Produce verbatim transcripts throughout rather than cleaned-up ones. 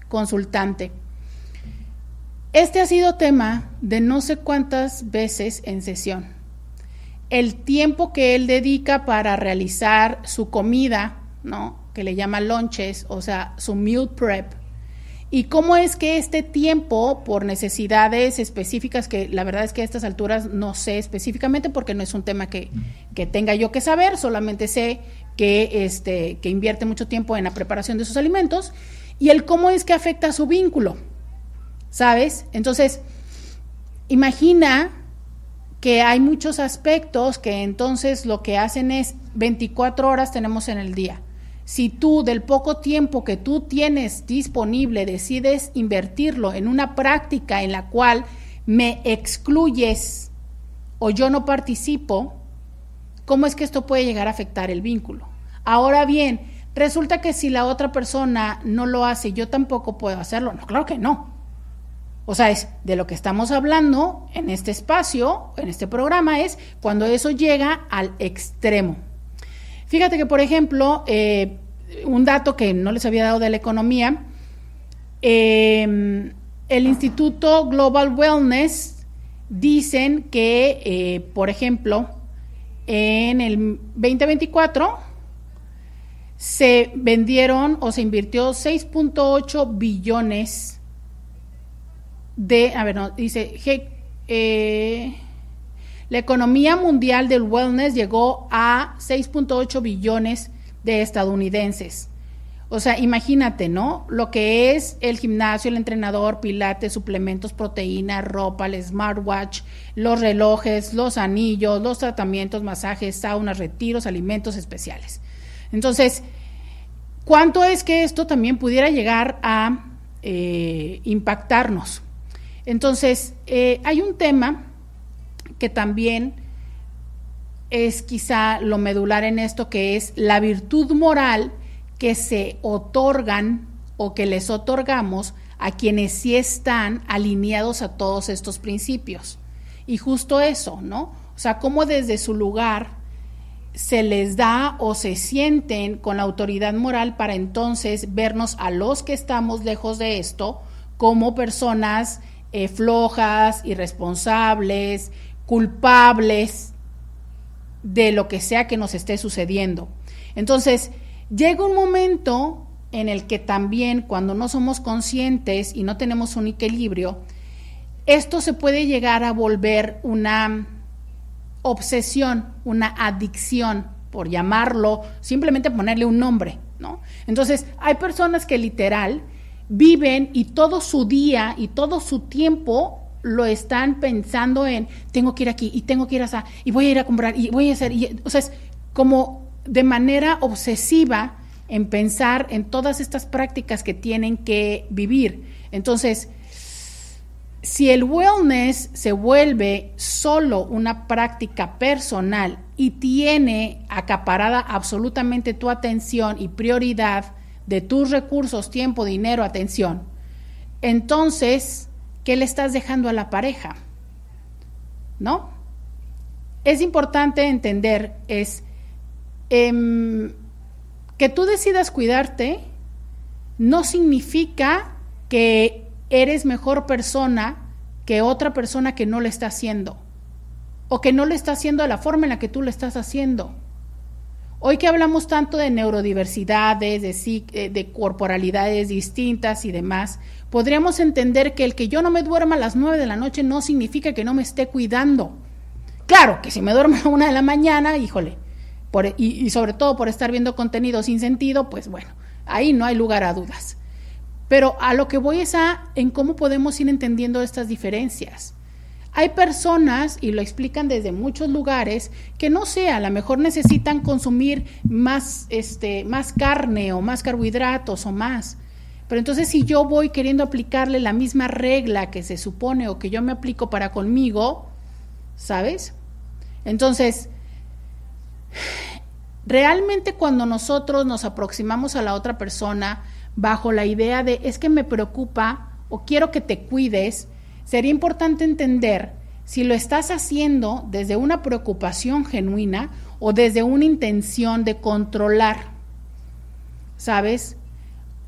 consultante. Este ha sido tema de no sé cuántas veces en sesión. El tiempo que él dedica para realizar su comida, ¿no? Que le llama lunches, o sea, su meal prep. Y cómo es que este tiempo, por necesidades específicas, que la verdad es que a estas alturas no sé específicamente porque no es un tema que, que tenga yo que saber, solamente sé que, este, que invierte mucho tiempo en la preparación de sus alimentos, y el cómo es que afecta a su vínculo, ¿sabes? Entonces, imagina que hay muchos aspectos que entonces lo que hacen es veinticuatro horas tenemos en el día. Si tú del poco tiempo que tú tienes disponible decides invertirlo en una práctica en la cual me excluyes o yo no participo, ¿cómo es que esto puede llegar a afectar el vínculo? Ahora bien, resulta que si la otra persona no lo hace, yo tampoco puedo hacerlo. No, claro que no. O sea, es de lo que estamos hablando en este espacio, en este programa, es cuando eso llega al extremo. Fíjate que, por ejemplo, eh, un dato que no les había dado de la economía, eh, el Instituto Global Wellness dicen que, eh, por ejemplo, en el veinte veinticuatro se vendieron o se invirtió seis punto ocho billones de, a ver, no, dice, eh, la economía mundial del wellness llegó a seis punto ocho billones de estadounidenses. O sea, imagínate, ¿no? Lo que es el gimnasio, el entrenador, pilates, suplementos, proteínas, ropa, el smartwatch, los relojes, los anillos, los tratamientos, masajes, saunas, retiros, alimentos especiales. Entonces, ¿cuánto es que esto también pudiera llegar a eh, impactarnos? Entonces, eh, hay un tema que también es quizá lo medular en esto, que es la virtud moral que se otorgan o que les otorgamos a quienes sí están alineados a todos estos principios. Y justo eso, ¿no? O sea, cómo desde su lugar se les da o se sienten con la autoridad moral para entonces vernos a los que estamos lejos de esto como personas eh, flojas, irresponsables, culpables de lo que sea que nos esté sucediendo. Entonces, llega un momento en el que también cuando no somos conscientes y no tenemos un equilibrio, esto se puede llegar a volver una obsesión, una adicción, por llamarlo, simplemente ponerle un nombre, ¿no? Entonces, hay personas que literal viven y todo su día y todo su tiempo lo están pensando en tengo que ir aquí y tengo que ir allá y voy a ir a comprar y voy a hacer, y, o sea, es como de manera obsesiva en pensar en todas estas prácticas que tienen que vivir. Entonces, si el wellness se vuelve solo una práctica personal y tiene acaparada absolutamente tu atención y prioridad de tus recursos, tiempo, dinero, atención, entonces, ¿qué le estás dejando a la pareja? ¿No? Es importante entender, es eh, que tú decidas cuidarte no significa que eres mejor persona que otra persona que no lo está haciendo o que no lo está haciendo de la forma en la que tú lo estás haciendo. Hoy que hablamos tanto de neurodiversidades, de, de corporalidades distintas y demás, podríamos entender que el que yo no me duerma a las nueve de la noche no significa que no me esté cuidando. Claro, que si me duermo a una de la mañana, híjole, por, y, y sobre todo por estar viendo contenido sin sentido, pues bueno, ahí no hay lugar a dudas. Pero a lo que voy es a en cómo podemos ir entendiendo estas diferencias. Hay personas, y lo explican desde muchos lugares, que no sé, a lo mejor necesitan consumir más, este, más carne o más carbohidratos o más. Pero entonces si yo voy queriendo aplicarle la misma regla que se supone o que yo me aplico para conmigo, ¿sabes? Entonces, realmente cuando nosotros nos aproximamos a la otra persona bajo la idea de es que me preocupa o quiero que te cuides, sería importante entender si lo estás haciendo desde una preocupación genuina o desde una intención de controlar, ¿sabes?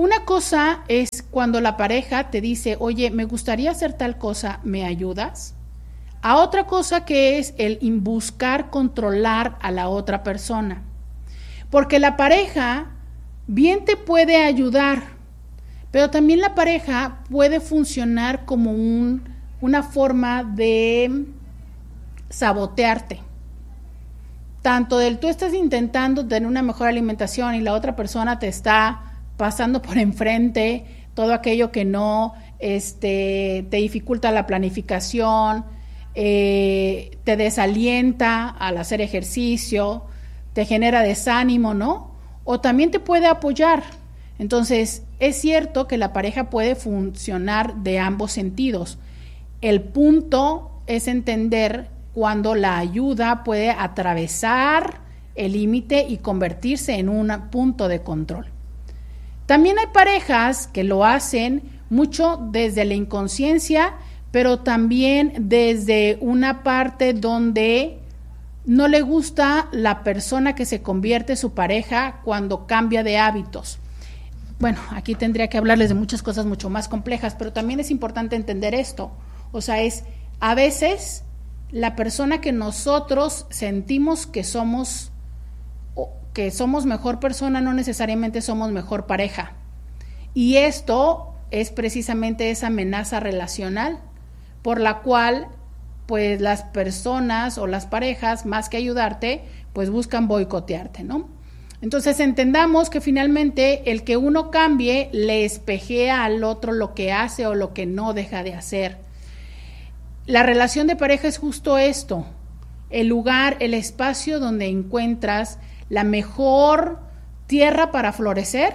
Una cosa es cuando la pareja te dice, oye, me gustaría hacer tal cosa, ¿me ayudas? A otra cosa que es el buscar controlar a la otra persona. Porque la pareja bien te puede ayudar, pero también la pareja puede funcionar como un, una forma de sabotearte. Tanto del tú estás intentando tener una mejor alimentación y la otra persona te está pasando por enfrente todo aquello que no este, te dificulta la planificación, eh, te desalienta al hacer ejercicio, te genera desánimo, ¿no? O también te puede apoyar. Entonces, es cierto que la pareja puede funcionar de ambos sentidos. El punto es entender cuando la ayuda puede atravesar el límite y convertirse en un punto de control. También hay parejas que lo hacen mucho desde la inconsciencia, pero también desde una parte donde no le gusta la persona que se convierte su pareja cuando cambia de hábitos. Bueno, aquí tendría que hablarles de muchas cosas mucho más complejas, pero también es importante entender esto. O sea, es a veces la persona que nosotros sentimos que somos, que somos mejor persona, no necesariamente somos mejor pareja. Y esto es precisamente esa amenaza relacional por la cual pues las personas o las parejas, más que ayudarte, pues buscan boicotearte, ¿no? Entonces entendamos que finalmente el que uno cambie le espejea al otro lo que hace o lo que no deja de hacer. La relación de pareja es justo esto, el lugar, el espacio donde encuentras la mejor tierra para florecer,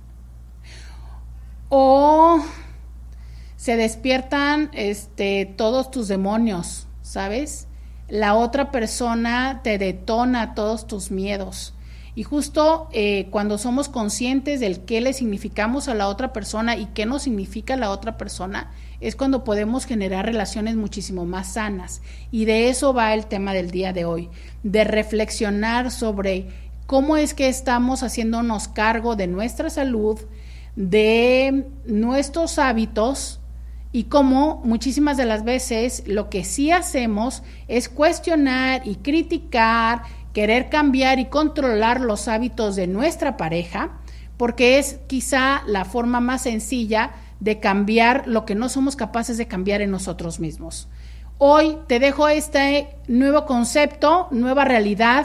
o se despiertan este, todos tus demonios, ¿sabes? La otra persona te detona todos tus miedos. Y justo eh, cuando somos conscientes del qué le significamos a la otra persona y qué nos significa la otra persona, es cuando podemos generar relaciones muchísimo más sanas. Y de eso va el tema del día de hoy, de reflexionar sobre cómo es que estamos haciéndonos cargo de nuestra salud, de nuestros hábitos, y cómo muchísimas de las veces lo que sí hacemos es cuestionar y criticar, querer cambiar y controlar los hábitos de nuestra pareja, porque es quizá la forma más sencilla de cambiar lo que no somos capaces de cambiar en nosotros mismos. Hoy te dejo este nuevo concepto, nueva realidad,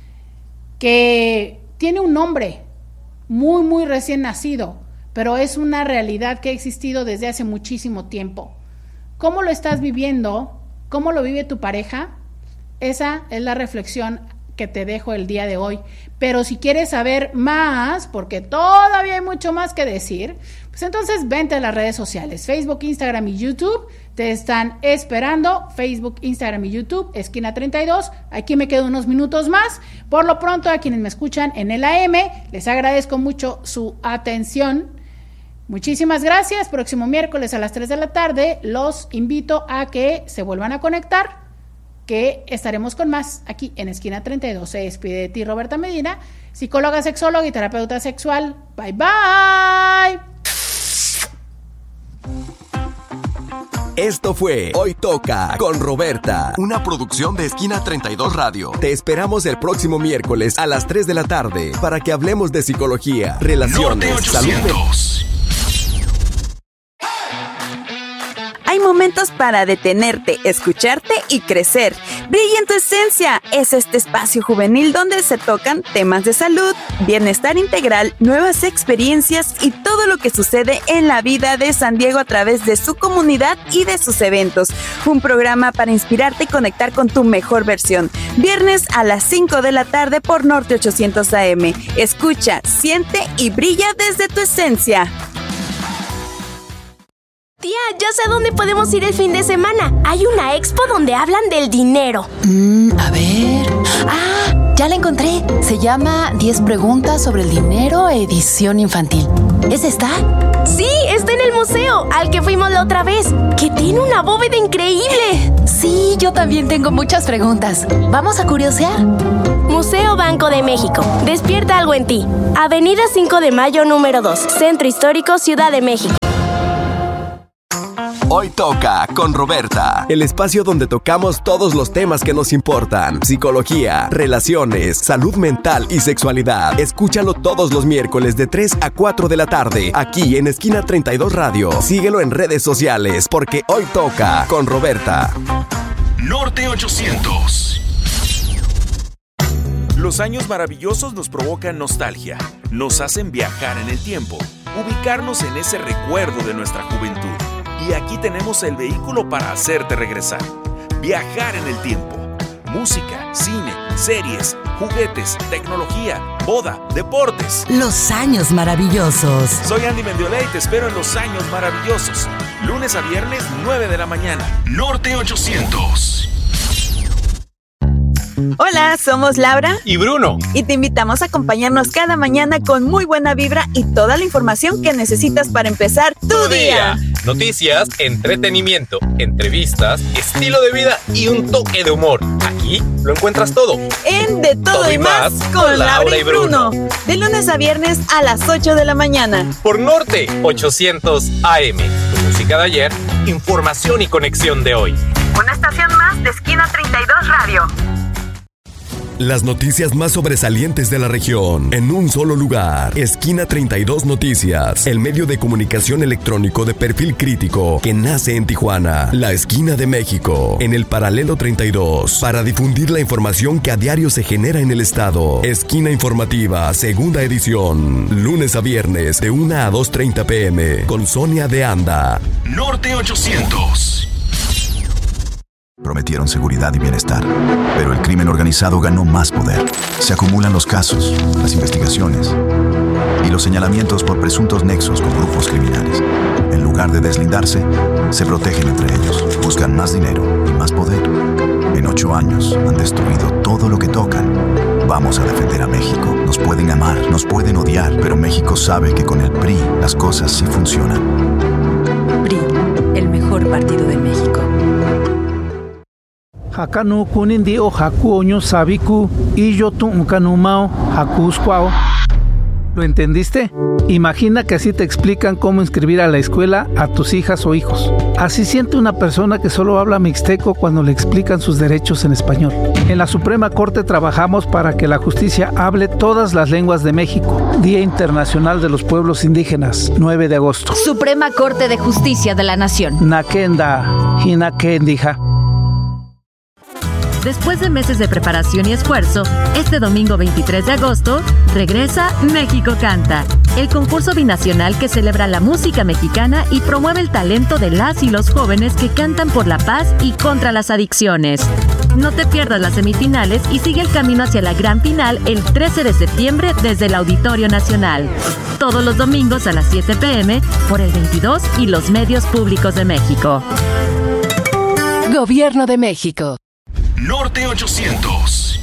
que tiene un nombre muy, muy recién nacido, pero es una realidad que ha existido desde hace muchísimo tiempo. ¿Cómo lo estás viviendo? ¿Cómo lo vive tu pareja? Esa es la reflexión que te dejo el día de hoy. Pero si quieres saber más, porque todavía hay mucho más que decir, pues entonces vente a las redes sociales. Facebook, Instagram y YouTube te están esperando. Facebook, Instagram y YouTube, Esquina treinta y dos. Aquí me quedo unos minutos más. Por lo pronto, a quienes me escuchan en el A M, les agradezco mucho su atención. Muchísimas gracias. Próximo miércoles a las tres de la tarde los invito a que se vuelvan a conectar, que estaremos con más aquí en Esquina treinta y dos. Se despide de ti Roberta Medina, psicóloga, sexóloga y terapeuta sexual. Bye, bye. Esto fue Hoy Toca con Roberta, una producción de Esquina treinta y dos Radio. Te esperamos el próximo miércoles a las tres de la tarde para que hablemos de psicología, relaciones, salud. Hay momentos para detenerte, escucharte y crecer. Brilla en tu esencia. Es este espacio juvenil donde se tocan temas de salud, bienestar integral, nuevas experiencias y todo lo que sucede en la vida de San Diego a través de su comunidad y de sus eventos. Un programa para inspirarte y conectar con tu mejor versión. Viernes a las cinco de la tarde por Norte ochocientos A M. Escucha, siente y brilla desde tu esencia. Tía, ya sé a dónde podemos ir el fin de semana. Hay una expo donde hablan del dinero. Mm, a ver... ¡Ah! Ya la encontré. Se llama diez preguntas sobre el dinero, edición infantil. ¿Es esta? Sí, está en el museo, al que fuimos la la otra vez, que tiene una bóveda increíble. Sí, yo también tengo muchas preguntas. Vamos a curiosear. Museo Banco de México. Despierta algo en ti. Avenida cinco de Mayo, número dos. Centro Histórico, Ciudad de México. Hoy toca con Roberta, el espacio donde tocamos todos los temas que nos importan: psicología, relaciones, salud mental y sexualidad. Escúchalo todos los miércoles de tres a cuatro de la tarde, aquí en Esquina treinta y dos Radio. Síguelo en redes sociales, porque hoy toca con Roberta. Norte ochocientos. Los años maravillosos nos provocan nostalgia, nos hacen viajar en el tiempo, ubicarnos en ese recuerdo de nuestra juventud. Y aquí tenemos el vehículo para hacerte regresar. Viajar en el tiempo. Música, cine, series, juguetes, tecnología, boda, deportes. Los años maravillosos. Soy Andy Mendiola y te espero en Los Años Maravillosos. Lunes a viernes, nueve de la mañana. Norte ochocientos. Hola, somos Laura y Bruno. Y te invitamos a acompañarnos cada mañana con muy buena vibra y toda la información que necesitas para empezar tu, tu día. día. Noticias, entretenimiento, entrevistas, estilo de vida y un toque de humor. Aquí lo encuentras todo. En De Todo, todo y Más con, con Laura y Bruno. Bruno. De lunes a viernes a las ocho de la mañana. Por Norte ochocientos A M. Tu música de ayer, información y conexión de hoy. Una estación más de Esquina treinta y dos Radio. Las noticias más sobresalientes de la región en un solo lugar. Esquina treinta y dos Noticias, el medio de comunicación electrónico de perfil crítico que nace en Tijuana, la esquina de México, en el paralelo treinta y dos, para difundir la información que a diario se genera en el estado. Esquina Informativa, segunda edición, lunes a viernes de una a dos treinta pm, con Sonia de Anda. Norte ochocientos. Prometieron seguridad y bienestar, pero el crimen organizado ganó más poder. Se acumulan los casos, las investigaciones y los señalamientos por presuntos nexos con grupos criminales. En lugar de deslindarse, se protegen entre ellos, buscan más dinero y más poder. En ocho años han destruido todo lo que tocan. Vamos a defender a México. Nos pueden amar, nos pueden odiar, pero México sabe que con el P R I las cosas sí funcionan. P R I, el mejor partido de México. Hakanu kunindi o haku oño sabiku y yo tu unkanumao hakusquao. ¿Lo entendiste? Imagina que así te explican cómo inscribir a la escuela a tus hijas o hijos. Así siente una persona que solo habla mixteco cuando le explican sus derechos en español. En la Suprema Corte trabajamos para que la justicia hable todas las lenguas de México. Día Internacional de los Pueblos Indígenas, nueve de agosto. Suprema Corte de Justicia de la Nación. Nakenda, hinakendija. Después de meses de preparación y esfuerzo, este domingo veintitrés de agosto, regresa México Canta, el concurso binacional que celebra la música mexicana y promueve el talento de las y los jóvenes que cantan por la paz y contra las adicciones. No te pierdas las semifinales y sigue el camino hacia la gran final el trece de septiembre desde el Auditorio Nacional. Todos los domingos a las siete pm por el veintidós y los medios públicos de México. Gobierno de México. Norte ochocientos.